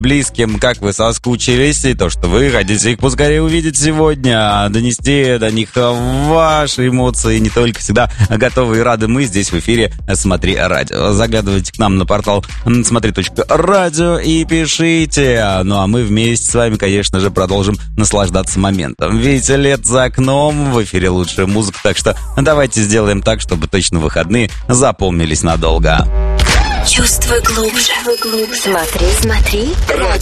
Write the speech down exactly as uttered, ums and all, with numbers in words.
близким, как вы соскучились, и то, что вы хотите их поскорее увидеть сегодня, донести до них ваши эмоции, не только всегда готовы и рады мы здесь в эфире «Смотри радио». Заглядывайте к нам на портал смотри точка радио и пишите. Ну а мы вместе с вами, конечно же, продолжим наслаждаться моментом. Ведь лет за окном, в эфире лучшая музыка, так что давайте сделаем так, чтобы точно выходные запомнились надолго. Чувствуй глубже. Смотри, смотри.